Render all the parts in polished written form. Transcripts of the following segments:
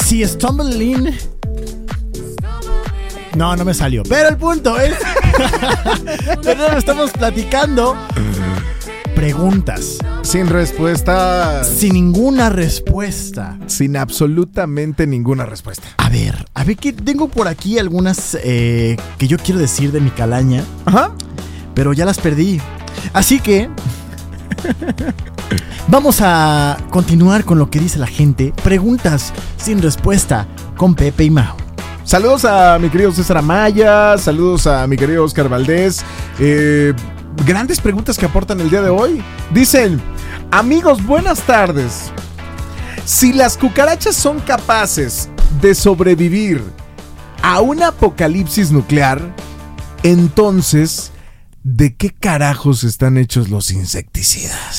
Si stumbling... No me salió. Pero el punto es... Pero estamos platicando... Preguntas. Sin respuesta. Sin ninguna respuesta. Sin absolutamente ninguna respuesta. A ver, que tengo por aquí algunas que yo quiero decir de mi calaña. Ajá. Pero ya las perdí. Así que... Vamos a continuar con lo que dice la gente. Preguntas sin respuesta con Pepe y Mau. Saludos a mi querido César Amaya. Saludos a mi querido Oscar Valdés. Grandes preguntas que aportan el día de hoy. Dicen: amigos, buenas tardes. Si las cucarachas son capaces de sobrevivir a un apocalipsis nuclear, entonces, ¿de qué carajos están hechos los insecticidas?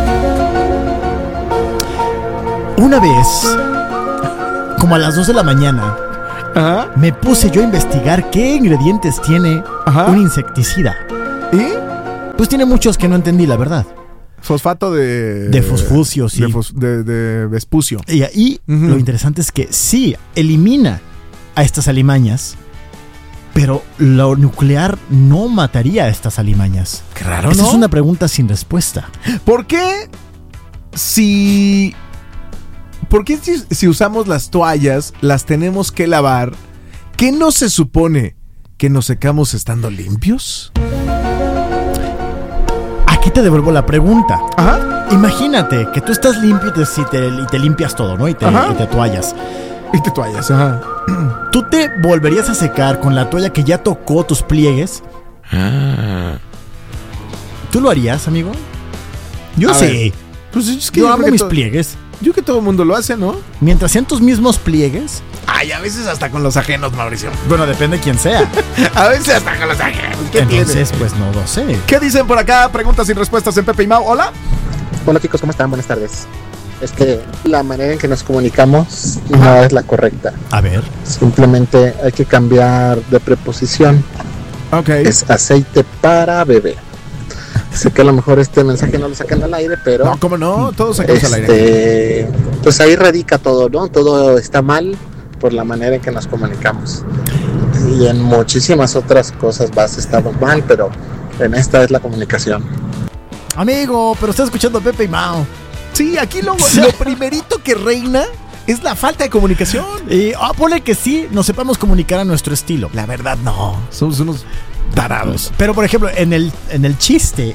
Una vez, como a las 2 de la mañana, Ajá. me puse yo a investigar qué ingredientes tiene un insecticida. ¿Y? Pues tiene muchos que no entendí, la verdad. Fosfato de... De fosfucio, sí. De vespucio. Y ahí lo interesante es que sí, elimina a estas alimañas, pero lo nuclear no mataría a estas alimañas. Qué raro, Esa ¿no? es una pregunta sin respuesta. ¿Por qué si usamos las toallas, las tenemos que lavar? ¿Qué no se supone que nos secamos estando limpios? Aquí te devuelvo la pregunta. Ajá. Imagínate que tú estás limpio y te limpias todo, ¿no? Y te toallas. Y te toallas, ajá. ¿Tú te volverías a secar con la toalla que ya tocó tus pliegues? ¿Tú lo harías, amigo? Yo sí. Pues es que yo amo mis pliegues. Yo que todo el mundo lo hace, ¿no? Mientras sean tus mismos pliegues. Ay, a veces hasta con los ajenos, Mauricio. Bueno, depende de quién sea. A veces hasta con los ajenos. ¿Qué Entonces, tiene? pues no lo sé. ¿Qué dicen por acá? Preguntas y respuestas en Pepe y Mau. Hola. Hola chicos, ¿cómo están? Buenas tardes. Es que la manera en que nos comunicamos no es la correcta. A ver. Simplemente hay que cambiar de preposición. Ok. Es aceite para bebé. Sé que a lo mejor este mensaje no lo sacan al aire, pero... No, ¿cómo no? Todos sacamos al aire. Pues ahí radica todo, ¿no? Todo está mal por la manera en que nos comunicamos. Y en muchísimas otras cosas más estamos mal, pero en esta es la comunicación. Amigo, pero está escuchando a Pepe y Mau. Sí, aquí lo primerito que reina es la falta de comunicación. Y ponle que sí, nos sepamos comunicar a nuestro estilo. La verdad, no. Somos unos tarados. Pero, por ejemplo, en el chiste,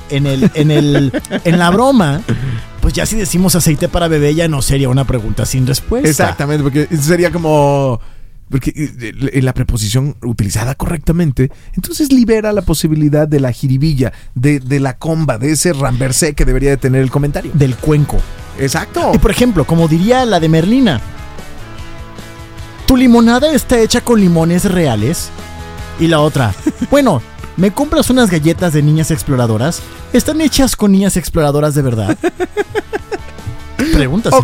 en la broma, pues ya si decimos aceite para bebé ya no sería una pregunta sin respuesta. Exactamente, porque sería como... Porque la preposición utilizada correctamente, entonces libera la posibilidad de la jiribilla, de la comba, de ese ramversé que debería de tener el comentario. Del cuenco. Exacto. Y por ejemplo, como diría la de Merlina, ¿tu limonada está hecha con limones reales? Y la otra, bueno, ¿me compras unas galletas de niñas exploradoras? ¿Están hechas con niñas exploradoras de verdad? Preguntas.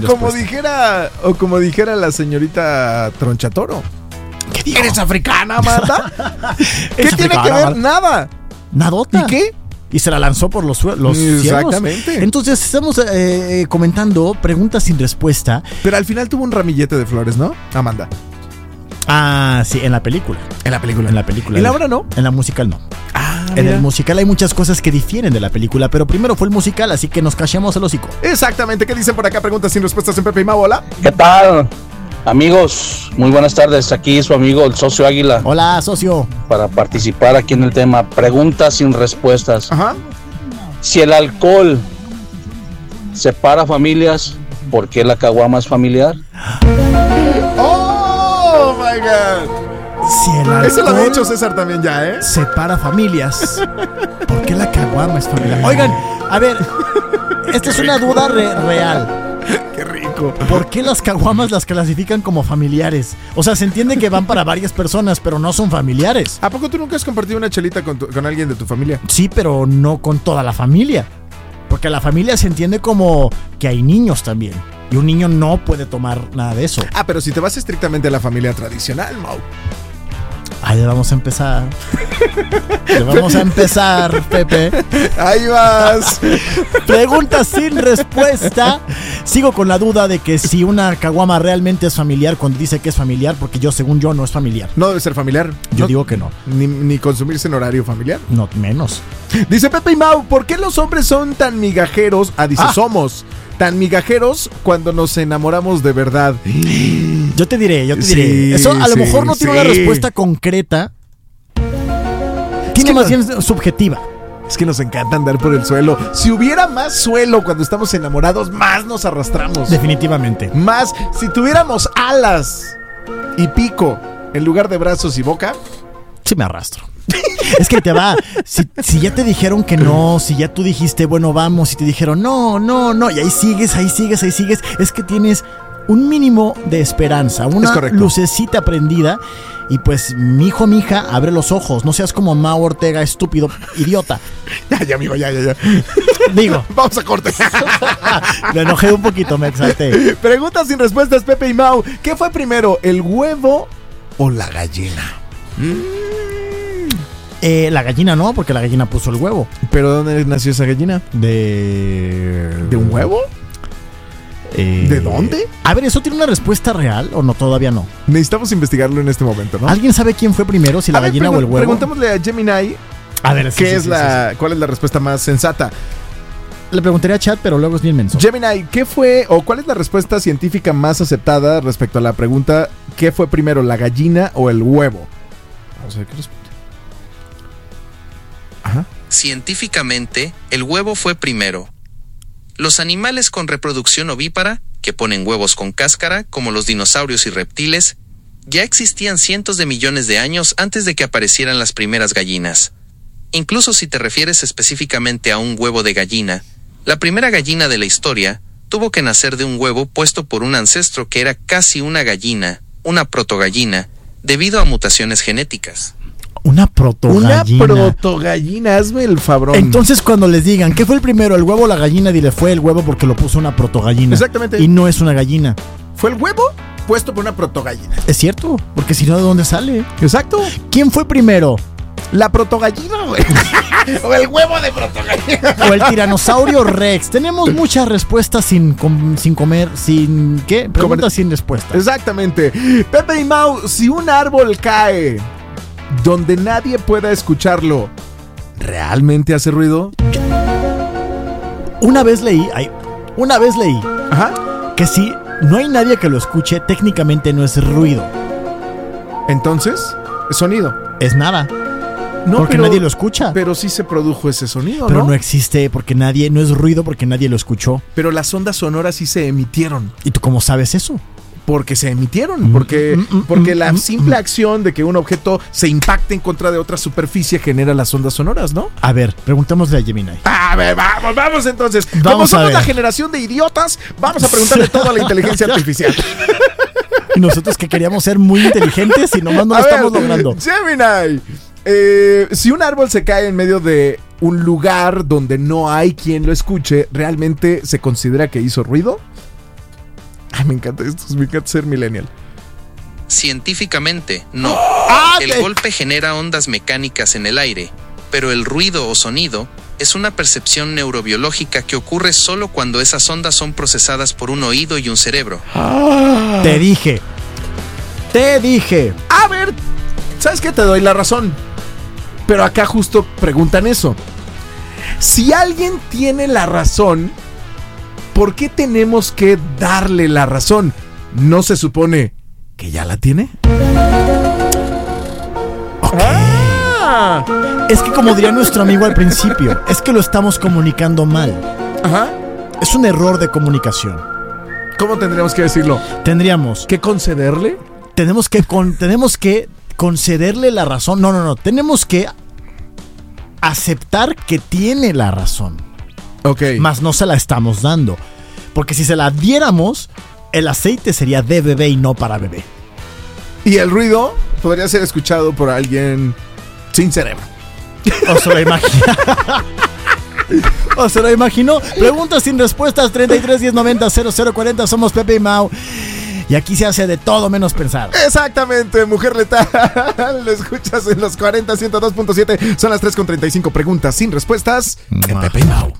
O como dijera la señorita Tronchatoro. ¿Qué dijo? ¿Eres africana, Amanda? ¿Qué ¿Es tiene africana, que ver? Amanda? Nada. Nadota. ¿Y qué? Y se la lanzó por los cielos. Exactamente. Entonces estamos comentando preguntas sin respuesta. Pero al final tuvo un ramillete de flores, ¿no, Amanda? Ah, sí, en la película. En la película. En la película. ¿En la obra no? En la musical no. En el musical hay muchas cosas que difieren de la película, pero primero fue el musical, así que nos callamos el hocico. Exactamente. ¿Qué dicen por acá? Preguntas sin respuestas en Pepe y Mau. Hola. ¿Qué tal? Amigos, muy buenas tardes. Aquí su amigo el Socio Águila. Hola, socio. Para participar aquí en el tema preguntas sin respuestas. Ajá. Si el alcohol separa familias, ¿por qué la caguama es familiar? ¡Oh, my God! Si el alcohol eso lo ha dicho César también ya, ¿eh? separa familias, ¿por qué la caguama es familiar? Oigan, a ver, esta es una duda real. ¡Qué rico! ¿Por qué las caguamas las clasifican como familiares? O sea, se entiende que van para varias personas, pero no son familiares. ¿A poco tú nunca has compartido una chelita con alguien de tu familia? Sí, pero no con toda la familia. Porque la familia se entiende como que hay niños también. Y un niño no puede tomar nada de eso. Ah, pero si te vas estrictamente a la familia tradicional, Mau. Ahí vamos a empezar. Ya vamos a empezar, Pepe. Ahí vas. Pregunta sin respuesta. Sigo con la duda de que si una caguama realmente es familiar cuando dice que es familiar, porque según yo, no es familiar. No debe ser familiar. Yo digo que no. Ni consumirse en horario familiar. No, menos. Dice Pepe y Mau, ¿por qué los hombres son tan migajeros? Somos tan migajeros cuando nos enamoramos de verdad. Yo te diré. Sí, Eso a lo mejor no tiene una sí. respuesta concreta. Tiene más bien subjetiva. Es que nos encanta andar por el suelo. Si hubiera más suelo cuando estamos enamorados, más nos arrastramos. Definitivamente. Más, si tuviéramos alas y pico en lugar de brazos y boca. Sí me arrastro. Es que te va. Si ya te dijeron que no, si ya tú dijiste, bueno, vamos, y te dijeron, no, y ahí sigues. Es que tienes un mínimo de esperanza, una lucecita prendida. Y pues, mijo, mija, abre los ojos. No seas como Mau Ortega, estúpido, idiota. Ya, amigo, ya. Digo. Vamos a corte. Me enojé un poquito, me exalté. Preguntas sin respuestas, Pepe y Mau. ¿Qué fue primero, el huevo o la gallina? La gallina no, porque la gallina puso el huevo. ¿Pero dónde nació esa gallina? ¿De un huevo? ¿De dónde? A ver, ¿eso tiene una respuesta real o no? Todavía no. Necesitamos investigarlo en este momento, ¿no? ¿Alguien sabe quién fue primero, si la gallina o el huevo? Preguntémosle a Gemini. A ver, ¿cuál es la respuesta más sensata? Le preguntaría a Chat, pero luego es bien menso. Gemini, ¿qué fue o cuál es la respuesta científica más aceptada respecto a la pregunta ¿qué fue primero, la gallina o el huevo? Vamos a ver qué responde. Ajá. Científicamente, el huevo fue primero. Los animales con reproducción ovípara, que ponen huevos con cáscara, como los dinosaurios y reptiles, ya existían cientos de millones de años antes de que aparecieran las primeras gallinas. Incluso si te refieres específicamente a un huevo de gallina, la primera gallina de la historia tuvo que nacer de un huevo puesto por un ancestro que era casi una gallina, una protogallina, debido a mutaciones genéticas. Una protogallina. Una protogallina, hazme el fabrón. Entonces, cuando les digan, ¿qué fue el primero, el huevo o la gallina? Dile, fue el huevo porque lo puso una protogallina. Exactamente. Y no es una gallina. Fue el huevo puesto por una protogallina. Es cierto, porque si no, ¿de dónde sale? Exacto. ¿Quién fue primero? La protogallina, güey. O el huevo de protogallina. O el tiranosaurio Rex. Tenemos muchas respuestas sin comer, sin... ¿Qué? Preguntas sin respuesta. Exactamente. Pepe y Mau, si un árbol cae donde nadie pueda escucharlo, ¿realmente hace ruido? Una vez leí Ajá. que si no hay nadie que lo escuche, técnicamente no es ruido. Entonces, es sonido. Es nada. No, porque nadie lo escucha. Pero sí se produjo ese sonido, pero no existe porque no es ruido porque nadie lo escuchó. Pero las ondas sonoras sí se emitieron. ¿Y tú cómo sabes eso? Porque se emitieron, porque la simple acción de que un objeto se impacte en contra de otra superficie genera las ondas sonoras, ¿no? A ver, preguntémosle a Gemini. A ver, vamos entonces. Como Vamos somos la generación de idiotas, vamos a preguntarle todo a la inteligencia artificial. Y nosotros que queríamos ser muy inteligentes y nomás no lo estamos logrando. Gemini, si un árbol se cae en medio de un lugar donde no hay quien lo escuche, ¿realmente se considera que hizo ruido? Ay, me encanta esto, me encanta ser millennial. Científicamente, no. El golpe genera ondas mecánicas en el aire, pero el ruido o sonido es una percepción neurobiológica que ocurre solo cuando esas ondas son procesadas por un oído y un cerebro. Te dije. A ver, ¿sabes qué? Te doy la razón. Pero acá justo preguntan eso. Si alguien tiene la razón, ¿por qué tenemos que darle la razón? ¿No se supone que ya la tiene? Es que como diría nuestro amigo al principio, es que lo estamos comunicando mal. Ajá. Es un error de comunicación. ¿Cómo tendríamos que decirlo? Tendríamos ¿que concederle? Tenemos que concederle la razón. No. Tenemos que aceptar que tiene la razón. Ok. Más no se la estamos dando. Porque si se la diéramos, el aceite sería de bebé y no para bebé. Y el ruido podría ser escuchado por alguien sin cerebro. O se lo imagina. O se lo imaginó. Preguntas sin respuestas. 33 10 90 0040. Somos Pepe y Mau. Y aquí se hace de todo menos pensar. Exactamente, Mujer Letal. Lo escuchas en los 40, 102.7. Son las 3:35 preguntas sin respuestas en Pepe y Mau.